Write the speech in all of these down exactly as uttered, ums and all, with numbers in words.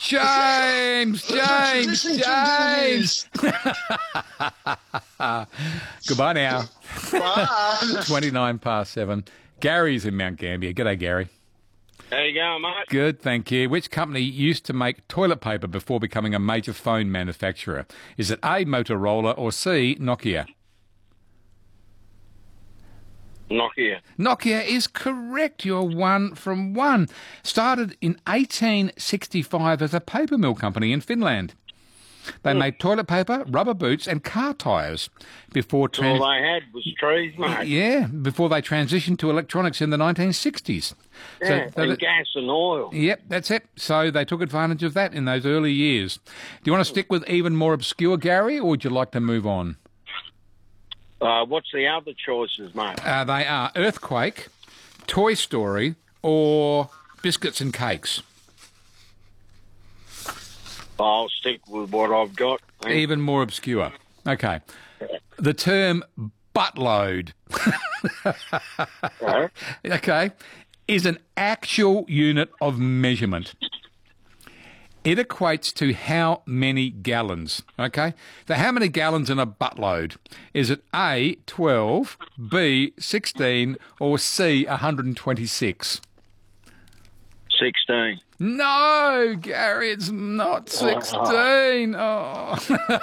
James, James, James. Goodbye now. Bye. twenty-nine past seven. Gary's in Mount Gambier. G'day, Gary. How you going, mate? Good, thank you. Which company used to make toilet paper before becoming a major phone manufacturer? Is it A, Motorola, or C, Nokia? Nokia. Nokia is correct. You're one from one. Started in eighteen sixty-five as a paper mill company in Finland. They Mm. made toilet paper, rubber boots and car tyres before... Trans- All they had was trees, mate. yeah, before they transitioned to electronics in the nineteen sixties. Yeah, so and that- gas and oil. Yep, that's it. So they took advantage of that in those early years. Do you want to stick with even more obscure, Gary, or would you like to move on? Uh, what's the other choices, mate? Uh, they are Earthquake, Toy Story, or Biscuits and Cakes. I'll stick with what I've got. Thanks. Even more obscure. Okay. The term buttload, Right. okay, is an actual unit of measurement. It equates to how many gallons, okay? So how many gallons in a buttload? Is it A, twelve, B, sixteen, or C, one hundred twenty-six? sixteen. No, Gary, it's not sixteen. Oh.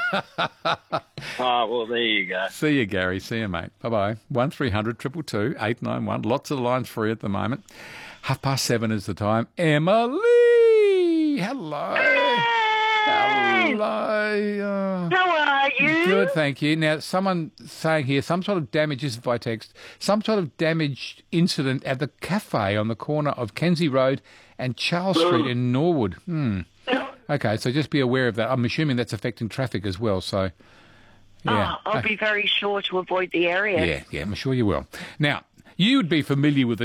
Oh, well, there you go. See you, Gary. See you, mate. Bye-bye. one three hundred two two two eight nine one. Lots of lines free at the moment. Half past seven is the time. Emily! Hello. Hello. How are you? Good, thank you. Now, someone saying here, some sort of damage, this is by text, some sort of damaged incident at the cafe on the corner of Kenzie Road and Charles Street in Norwood. Hmm. Okay, so just be aware of that. I'm assuming that's affecting traffic as well, so... Yeah. Oh, I'll be very sure to avoid the area. Yeah, yeah, I'm sure you will. Now, you would be familiar with the